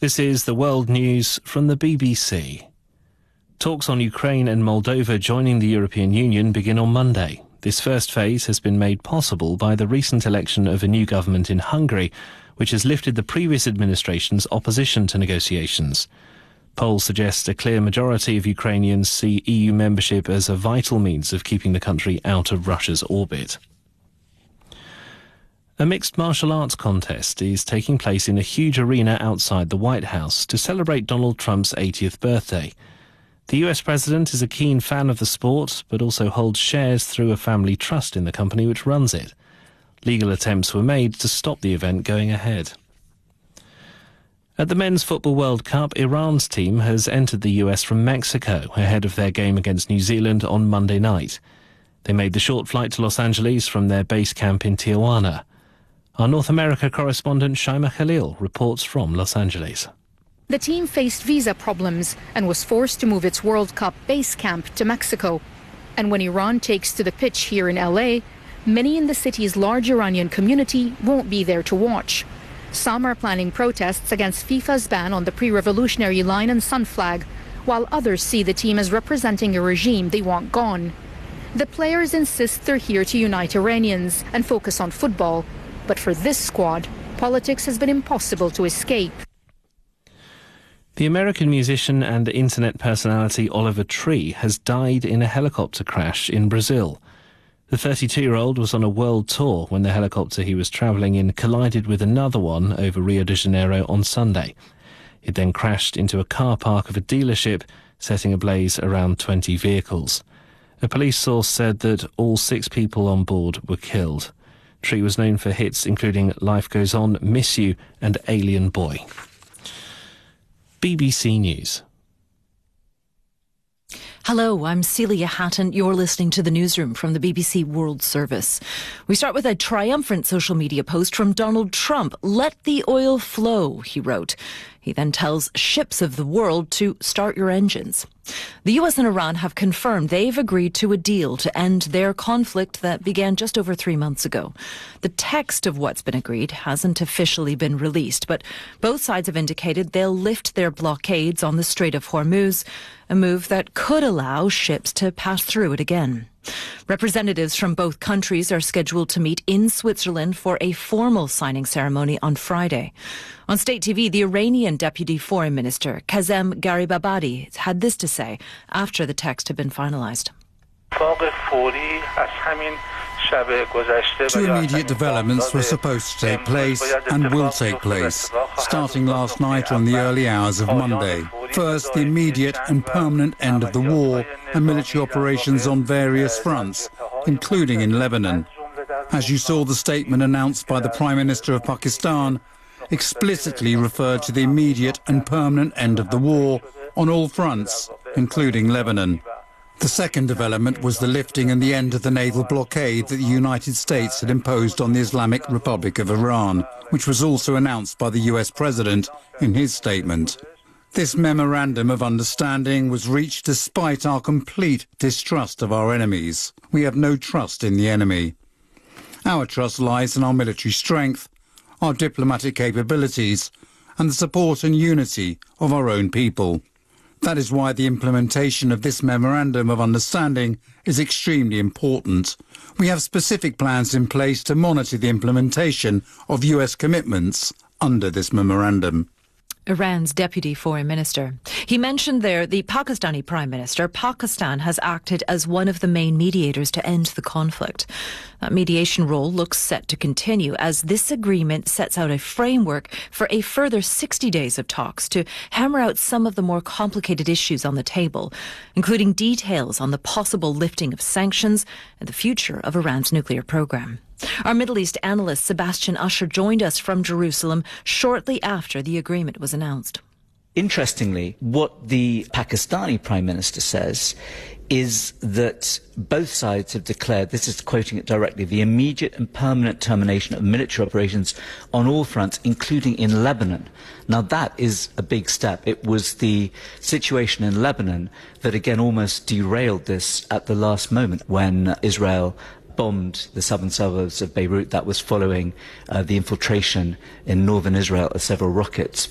This is the World News from the BBC. Talks on Ukraine and Moldova joining the European Union begin on Monday. This first phase has been made possible by the recent election of a new government in Hungary, which has lifted the previous administration's opposition to negotiations. Polls suggest a clear majority of Ukrainians see EU membership as a vital means of keeping the country out of Russia's orbit. A mixed martial arts contest is taking place in a huge arena outside the White House to celebrate Donald Trump's 80th birthday. The US president is a keen fan of the sport, but also holds shares through a family trust in the company which runs it. Legal attempts were made to stop the event going ahead. At the Men's Football World Cup, Iran's team has entered the US from Mexico ahead of their game against New Zealand on Monday night. They made the short flight to Los Angeles from their base camp in Tijuana. Our North America correspondent Shaima Khalil reports from Los Angeles. The team faced visa problems and was forced to move its World Cup base camp to Mexico. And when Iran takes to the pitch here in LA, many in the city's large Iranian community won't be there to watch. Some are planning protests against FIFA's ban on the pre-revolutionary line and sun flag, while others see the team as representing a regime they want gone. The players insist they're here to unite Iranians and focus on football. But for this squad, politics has been impossible to escape. The American musician and internet personality Oliver Tree has died in a helicopter crash in Brazil. The 32-year-old was on a world tour when the helicopter he was travelling in collided with another one over Rio de Janeiro on Sunday. It then crashed into a car park of a dealership, setting ablaze around 20 vehicles. A police source said that all 6 people on board were killed. Tree was known for hits including Life Goes On, Miss You and Alien Boy. BBC News. Hello, I'm Celia Hatton. You're listening to the newsroom from the BBC World Service. We start with a triumphant social media post from Donald Trump. "Let the oil flow," he wrote. He then tells ships of the world to start your engines. The US and Iran have confirmed they've agreed to a deal to end their conflict that began just over 3 months ago. The text of what's been agreed hasn't officially been released, but both sides have indicated they'll lift their blockades on the Strait of Hormuz, a move that could allow ships to pass through it again. Representatives from both countries are scheduled to meet in Switzerland for a formal signing ceremony on Friday. On state TV, the Iranian Deputy Foreign Minister, Kazem Garibabadi, had this to say after the text had been finalised. Two immediate developments were supposed to take place and will take place, starting last night on the early hours of Monday. First, the immediate and permanent end of the war and military operations on various fronts, including in Lebanon. As you saw, the statement announced by the Prime Minister of Pakistan explicitly referred to the immediate and permanent end of the war on all fronts, including Lebanon. The second development was the lifting and the end of the naval blockade that the United States had imposed on the Islamic Republic of Iran, which was also announced by the US President in his statement. This memorandum of understanding was reached despite our complete distrust of our enemies. We have no trust in the enemy. Our trust lies in our military strength, our diplomatic capabilities, and the support and unity of our own people. That is why the implementation of this memorandum of understanding is extremely important. We have specific plans in place to monitor the implementation of US commitments under this memorandum. Iran's Deputy Foreign Minister. He mentioned there the Pakistani Prime Minister. Pakistan has acted as one of the main mediators to end the conflict. That mediation role looks set to continue as this agreement sets out a framework for a further 60 days of talks to hammer out some of the more complicated issues on the table, including details on the possible lifting of sanctions and the future of Iran's nuclear program. Our Middle East analyst Sebastian Usher joined us from Jerusalem shortly after the agreement was announced. Interestingly, what the Pakistani Prime Minister says is that both sides have declared, this is quoting it directly, the immediate and permanent termination of military operations on all fronts, including in Lebanon. Now that is a big step. It was the situation in Lebanon that again almost derailed this at the last moment when Israel bombed the southern suburbs of Beirut. That was following the infiltration in northern Israel of several rockets